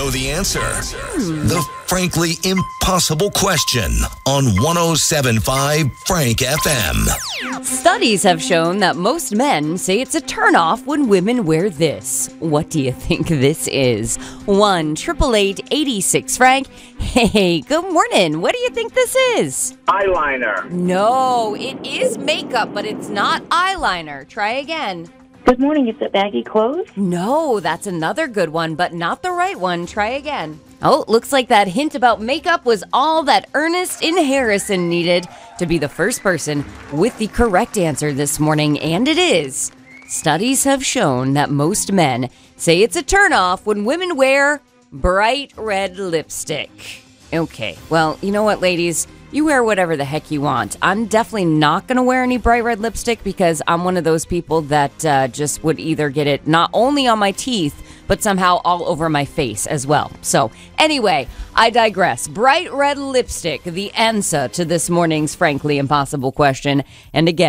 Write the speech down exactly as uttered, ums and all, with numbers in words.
know the answer? The frankly impossible question on one oh seven point five Frank F M. Studies have shown that most men say it's a turnoff when women wear this. What do you think this is? one eight eight eight, eight six Frank. Hey, good morning. What do you think this is? Eyeliner. No, it is makeup, but it's not eyeliner. Try again. Good morning. Is it baggy clothes? No, that's another good one, but not the right one. Try again. Oh, looks like that hint about makeup was all that Ernest in Harrison needed to be the first person with the correct answer this morning, and it is. Studies have shown that most men say it's a turnoff when women wear bright red lipstick. Okay, well, you know what, ladies? You wear whatever the heck you want. I'm definitely not going to wear any bright red lipstick because I'm one of those people that uh, just would either get it not only on my teeth, but somehow all over my face as well. So anyway, I digress. Bright red lipstick, the answer to this morning's frankly impossible question. And again,